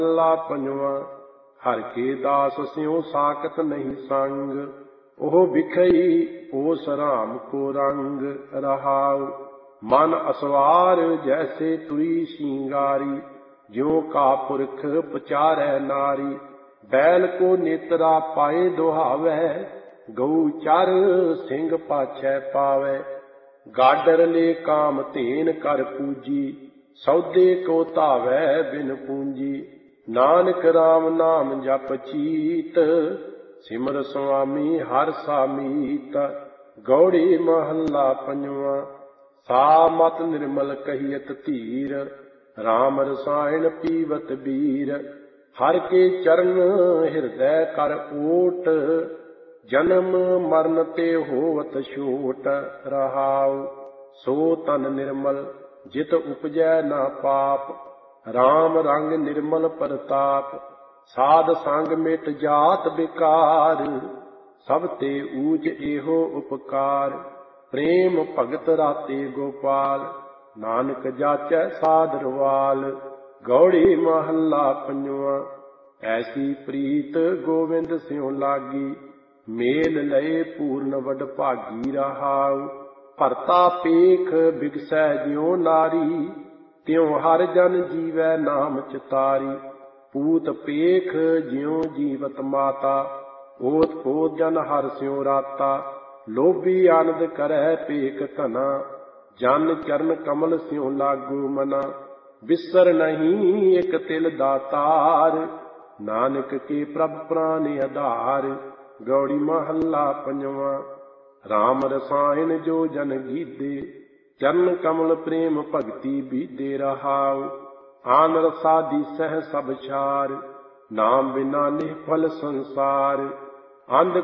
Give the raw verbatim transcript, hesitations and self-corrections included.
ਮਹੱਲਾ ਪੰਜਵਾਂ। ਹਰਿ ਕੇ ਦਾਸ ਸਿਉ ਸਾਕਤ ਨਹੀਂ ਸੰਗ, ਉਹ ਵਿਖਈ ਉਸ ਰਾਮ ਕੋ ਰੰਗ। ਰਹਾਉ ਮਨ ਅਸਵਾਰ ਜੈਸੇ ਤੁਰੀ ਸ਼ਿੰਗਾਰੀ, ਜਿਉ ਕਾ ਪੁਰਖ ਪਚਾਰੈ ਨਾਰੀ। ਬੈਲ ਕੋ ਨੇਤਰਾ ਪਾਏ ਦੁਹਾਵੈ, ਗਊ ਚਰ ਸਿੰਘ ਪਾਛੈ ਪਾਵੈ। ਗਾਡਰ ਲੈ ਕਾਮ ਧੇਨ ਕਰ ਪੂਜੀ, ਸੌਦੇ ਕੋ ਧਾਵੈ ਬਿਨ ਪੂੰਜੀ। ਨਾਨਕ ਰਾਮ ਨਾਮ ਜਪ ਚੀਤ, ਸਿਮਰ ਸੁਆਮੀ ਹਰਿ ਸਾਮੀਤ। ਗੌੜੀ ਮਹੱਲਾ ਪੰਜਵਾਂ। ਸਾ ਮਤ ਨਿਰਮਲ ਕਹੀਅਤ ਧੀਰ, ਰਾਮ ਰਸਾਇਣ ਪੀਵਤ ਬੀਰ। ਹਰਿ ਕੇ ਚਰਨ ਹਿਰਦੈ ਕਰ ਓਟ, ਜਨਮ ਮਰਨ ਤੇ ਹੋਵਤ ਛੋਟ। ਰਹਾਉ ਸੋ ਤਨ ਨਿਰਮਲ ਜਿਤ ਉਪਜੈ ਨਾ ਪਾਪ, ਰਾਮ ਰੰਗ ਨਿਰਮਲ ਪ੍ਰਤਾਪ। ਸਾਧ ਸੰਗ ਮਿਟ ਜਾਤ ਬਿਕਾਰ, ਸਭ ਤੇ ਊਚ ਇਹੋ ਉਪਕਾਰ। ਪ੍ਰੇਮ ਭਗਤ ਰਾਤੇ ਗੋਪਾਲ, ਨਾਨਕ ਜਾਚੈ ਸਾਧਰਵਾਲ। ਗੌੜੀ ਮਹੱਲਾ ਪੰਜਵਾਂ। ਐਸੀ ਪ੍ਰੀਤ ਗੋਵਿੰਦ ਸਿਉ ਲਾਗੀ, ਮੇਲ ਲਏ ਪੂਰਨ ਵਡਭਾਗੀ। ਰਹਾਉ ਭਰਤਾ ਪੇਖ ਬਿਗਸੈ ਜਿਉ ਨਾਰੀ, ਤਿਉ ਹਰਿ ਜਨ ਜੀਵੈ ਨਾਮ ਚਿਤਾਰੀ। ਪੂਤ ਪੇਖ ਜਿਉ ਜੀਵਤ ਮਾਤਾ, ਓਤ ਪੋਤ ਜਨ ਹਰਿ ਸਿਉ ਰਾਤਾ। ਲੋਭੀ ਆਨੰਦ ਕਰੈ ਪੇਖ ਧਨਾ, ਜਨ ਚਰਨ ਕਮਲ ਸਿਉ ਲਾਗੂ ਮਨਾ। ਬਿਸਰ ਨਹੀਂ ਇਕ ਤਿਲ ਦਾਤਾਰ, ਨਾਨਕ ਕੇ ਪ੍ਰਭ ਪ੍ਰਾਨ ਆਧਾਰ। ਗੌੜੀ ਮਹੱਲਾ ਪੰਜਵਾਂ। ਰਾਮ ਰਸਾਇਣ ਜੋ ਜਨ ਗੀਦੇ, ਚਰਨ ਕਮਲ ਪ੍ਰੇਮ ਭਗਤੀ ਬੀਦੇ। ਰਹਾਉ ਆਨ ਰਸਾ ਦੀਸਹਿ ਸਭ ਛਾਰ, ਨਾਮ ਬਿਨਾ ਨਿਹਫਲ ਸੰਸਾਰ। ਅੰਧ